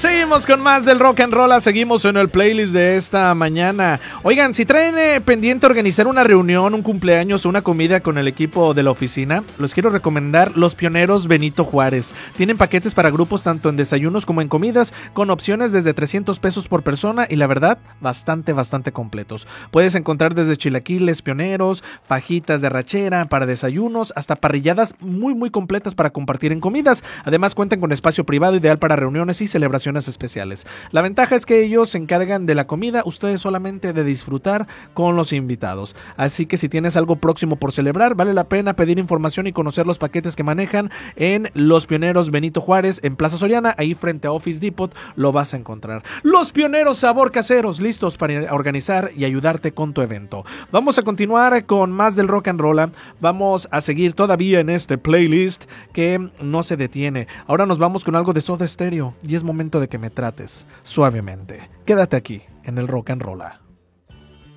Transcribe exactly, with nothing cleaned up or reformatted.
Seguimos con más del Rock and Roll, seguimos en el playlist de esta mañana. Oigan, si traen eh, pendiente organizar una reunión, un cumpleaños o una comida con el equipo de la oficina, les quiero recomendar Los Pioneros Benito Juárez. Tienen paquetes para grupos tanto en desayunos como en comidas, con opciones desde trescientos pesos por persona y la verdad, bastante, bastante completos. Puedes encontrar desde chilaquiles pioneros, fajitas de arrachera para desayunos, hasta parrilladas muy, muy completas para compartir en comidas. Además, cuentan con espacio privado ideal para reuniones y celebraciones especiales. La ventaja es que ellos se encargan de la comida, ustedes solamente de disfrutar con los invitados. Así que si tienes algo próximo por celebrar, vale la pena pedir información y conocer los paquetes que manejan en Los Pioneros Benito Juárez, en Plaza Soriana, ahí frente a Office Depot, lo vas a encontrar. Los Pioneros Sabor Caseros, listos para organizar y ayudarte con tu evento. Vamos a continuar con más del rock and roll. Vamos a seguir todavía en este playlist que no se detiene. Ahora nos vamos con algo de Soda Stereo y es momento de que me trates suavemente. Quédate aquí en el Rock and Roll.